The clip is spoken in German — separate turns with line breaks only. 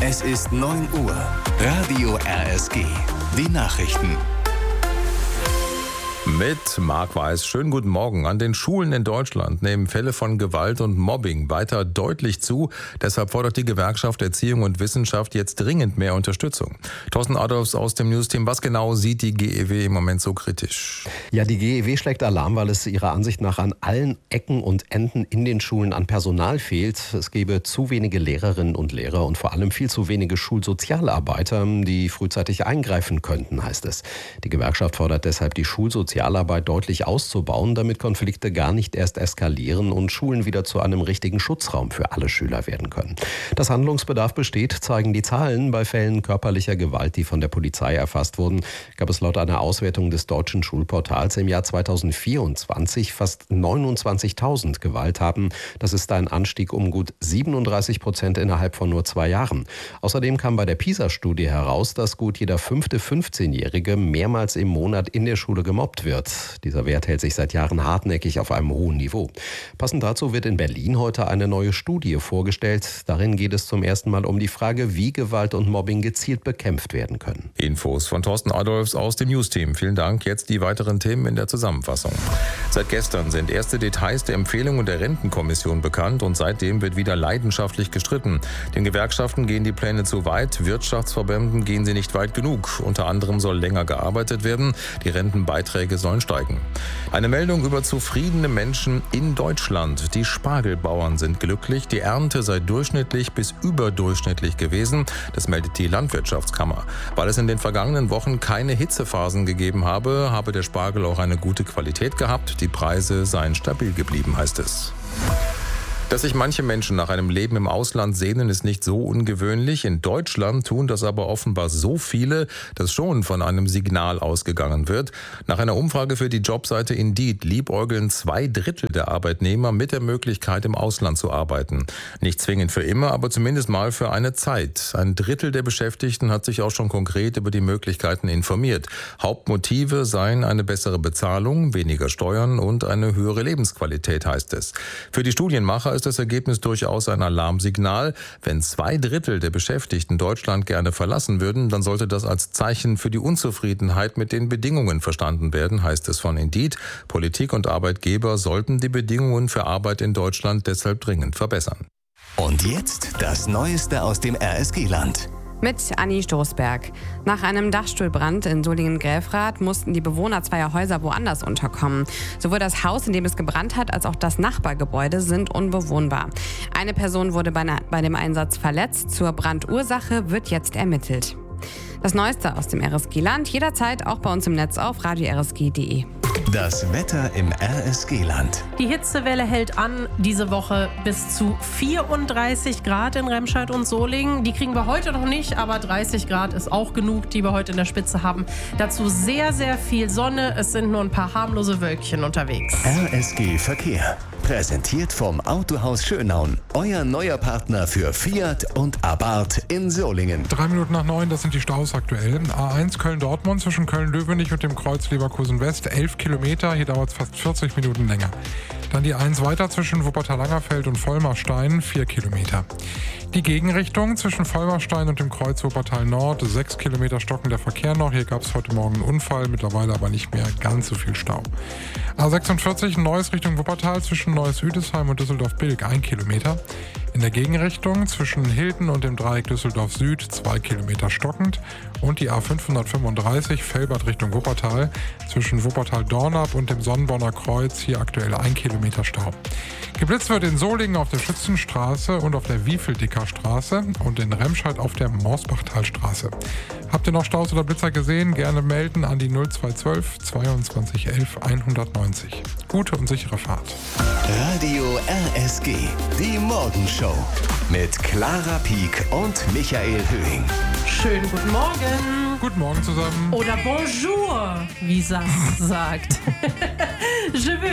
Es ist 9 Uhr. Radio RSG. Die Nachrichten.
Mit Marc Weiß. Schönen guten Morgen. An den Schulen in Deutschland nehmen Fälle von Gewalt und Mobbing weiter deutlich zu. Deshalb fordert die Gewerkschaft Erziehung und Wissenschaft jetzt dringend mehr Unterstützung. Thorsten Adolfs aus dem Newsteam. Was genau sieht die GEW im Moment so kritisch?
Ja, die GEW schlägt Alarm, weil es ihrer Ansicht nach an allen Ecken und Enden in den Schulen an Personal fehlt. Es gebe zu wenige Lehrerinnen und Lehrer und vor allem viel zu wenige Schulsozialarbeiter, die frühzeitig eingreifen könnten, heißt es. Die Gewerkschaft fordert deshalb, die Schulsozialarbeit deutlich auszubauen, damit Konflikte gar nicht erst eskalieren und Schulen wieder zu einem richtigen Schutzraum für alle Schüler werden können. Dass Handlungsbedarf besteht, zeigen die Zahlen. Bei Fällen körperlicher Gewalt, die von der Polizei erfasst wurden, gab es laut einer Auswertung des deutschen Schulportals im Jahr 2024 fast 29.000 Gewalttaten. Das ist ein Anstieg um gut 37% innerhalb von nur 2 Jahren. Außerdem kam bei der PISA-Studie heraus, dass gut jeder 5. 15-Jährige mehrmals im Monat in der Schule gemobbt wird. Dieser Wert hält sich seit Jahren hartnäckig auf einem hohen Niveau. Passend dazu wird in Berlin heute eine neue Studie vorgestellt. Darin geht es zum ersten Mal um die Frage, wie Gewalt und Mobbing gezielt bekämpft werden können.
Infos von Thorsten Adolfs aus dem Newsteam. Vielen Dank. Jetzt die weiteren Themen in der Zusammenfassung. Seit gestern sind erste Details der Empfehlungen der Rentenkommission bekannt und seitdem wird wieder leidenschaftlich gestritten. Den Gewerkschaften gehen die Pläne zu weit, Wirtschaftsverbänden gehen sie nicht weit genug. Unter anderem soll länger gearbeitet werden, die Rentenbeiträge sollen steigen. Eine Meldung über zufriedene Menschen in Deutschland. Die Spargelbauern sind glücklich, die Ernte sei durchschnittlich bis überdurchschnittlich gewesen. Das meldet die Landwirtschaftskammer. Weil es in den vergangenen Wochen keine Hitzephasen gegeben habe, habe der Spargel auch eine gute Qualität gehabt. Die Preise seien stabil geblieben, heißt es. Dass sich manche Menschen nach einem Leben im Ausland sehnen, ist nicht so ungewöhnlich. In Deutschland tun das aber offenbar so viele, dass schon von einem Signal ausgegangen wird. Nach einer Umfrage für die Jobseite Indeed liebäugeln 2/3 der Arbeitnehmer mit der Möglichkeit, im Ausland zu arbeiten. Nicht zwingend für immer, aber zumindest mal für eine Zeit. 1/3 der Beschäftigten hat sich auch schon konkret über die Möglichkeiten informiert. Hauptmotive seien eine bessere Bezahlung, weniger Steuern und eine höhere Lebensqualität, heißt es. Für die Studienmacher ist das Ergebnis durchaus ein Alarmsignal. Wenn 2/3 der Beschäftigten Deutschland gerne verlassen würden, dann sollte das als Zeichen für die Unzufriedenheit mit den Bedingungen verstanden werden, heißt es von Indeed. Politik und Arbeitgeber sollten die Bedingungen für Arbeit in Deutschland deshalb dringend verbessern.
Und jetzt das Neueste aus dem RSG-Land.
Mit Anni Stoßberg. Nach einem Dachstuhlbrand in Solingen-Gräfrath mussten die Bewohner zweier Häuser woanders unterkommen. Sowohl das Haus, in dem es gebrannt hat, als auch das Nachbargebäude sind unbewohnbar. Eine Person wurde bei dem Einsatz verletzt. Zur Brandursache wird jetzt ermittelt. Das Neueste aus dem RSG-Land jederzeit auch bei uns im Netz auf radio-rsg.de.
Das Wetter im RSG-Land.
Die Hitzewelle hält an, diese Woche bis zu 34 Grad in Remscheid und Solingen. Die kriegen wir heute noch nicht, aber 30 Grad ist auch genug, die wir heute in der Spitze haben. Dazu sehr, sehr viel Sonne. Es sind nur ein paar harmlose Wölkchen unterwegs.
RSG Verkehr. Präsentiert vom Autohaus Schönaun. Euer neuer Partner für Fiat und Abarth in Solingen.
3 Minuten nach 9, das sind die Staus aktuell. A1 Köln-Dortmund zwischen Köln-Löwenich und dem Kreuz Leverkusen-West, 11 Kilometer. Hier dauert es fast 40 Minuten länger. Dann die A1 weiter zwischen Wuppertal-Langerfeld und Vollmarstein, 4 Kilometer. Die Gegenrichtung zwischen Vollmarstein und dem Kreuz Wuppertal-Nord, 6 Kilometer stockender Verkehr noch. Hier gab es heute Morgen einen Unfall, mittlerweile aber nicht mehr ganz so viel Stau. A46 Neuss Richtung Wuppertal zwischen Neuss-Hüdesheim und Düsseldorf-Bilk, 1 Kilometer. In der Gegenrichtung zwischen Hilden und dem Dreieck Düsseldorf Süd 2 Kilometer stockend. Und die A535 Velbert Richtung Wuppertal zwischen Wuppertal-Dornap und dem Sonnenborner Kreuz, hier aktuell 1 Kilometer Stau. Geblitzt wird in Solingen auf der Schützenstraße und auf der Wiefeldicker Straße und in Remscheid auf der Morsbachtalstraße. Habt ihr noch Staus oder Blitzer gesehen? Gerne melden an die 0212 22 11 190. Gute und sichere Fahrt.
Radio RSG, die Morgenshow mit Clara Pieck und Michael Höhing.
Schönen guten Morgen.
Guten Morgen zusammen.
Oder Bonjour, wie Sass sagt. Je veux